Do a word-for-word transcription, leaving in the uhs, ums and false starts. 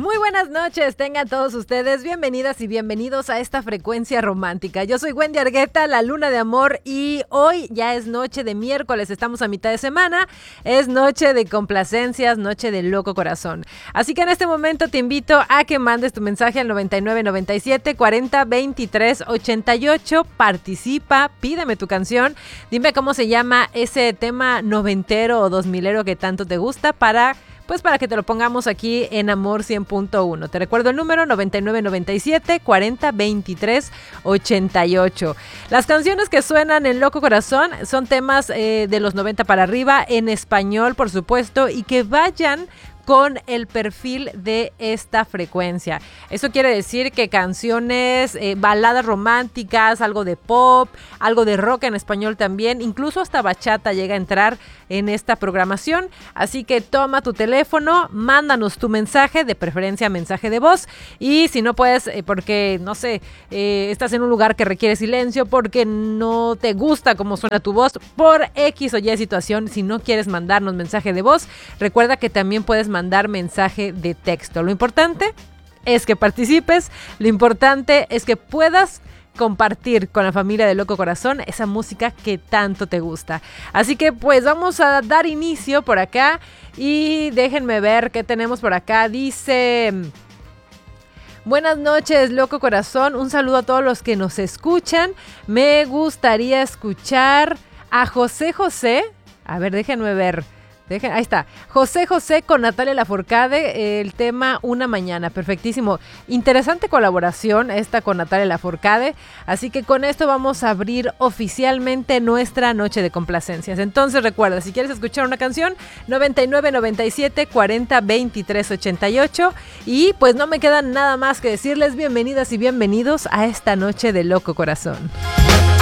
Muy buenas noches, tengan todos ustedes bienvenidas y bienvenidos a esta frecuencia romántica. Yo soy Wendy Argueta, la luna de amor, y hoy ya es noche de miércoles, estamos a mitad de semana, es noche de complacencias, noche de loco corazón. Así que en este momento te invito a que mandes tu mensaje al noventa y nueve noventa y siete cuarenta veintitrés ochenta y ocho, participa, pídeme tu canción, dime cómo se llama ese tema noventero o dos milero que tanto te gusta para... Pues para que te lo pongamos aquí en Amor cien punto uno. Te recuerdo el número noventa y nueve noventa y siete cuarenta veintitrés ochenta y ocho. Las canciones que suenan en Loco Corazón son temas eh, de los noventa para arriba, en español por supuesto, y que vayan con el perfil de esta frecuencia. Eso quiere decir que canciones, eh, baladas románticas, algo de pop, algo de rock en español también, incluso hasta bachata llega a entrar en esta programación. Así que toma tu teléfono, mándanos tu mensaje, de preferencia mensaje de voz, y si no puedes, eh, porque no sé, eh, estás en un lugar que requiere silencio, porque no te gusta cómo suena tu voz, por X o Y situación, si no quieres mandarnos mensaje de voz, recuerda que también puedes mandar mensaje de texto. Lo importante es que participes, lo importante es que puedas compartir con la familia de Loco Corazón esa música que tanto te gusta. Así que pues vamos a dar inicio por acá y déjenme ver qué tenemos por acá. Dice: buenas noches, Loco Corazón, un saludo a todos los que nos escuchan. Me gustaría escuchar a José José. A ver, déjenme ver. Dejen, ahí está, José José con Natalia Lafourcade, el tema Una Mañana, perfectísimo, interesante colaboración esta con Natalia Lafourcade, así que con esto vamos a abrir oficialmente nuestra noche de complacencias. Entonces recuerda, si quieres escuchar una canción, noventa y nueve noventa y siete cuarenta veintitrés ochenta y ocho, y pues no me queda nada más que decirles bienvenidas y bienvenidos a esta noche de Loco Corazón.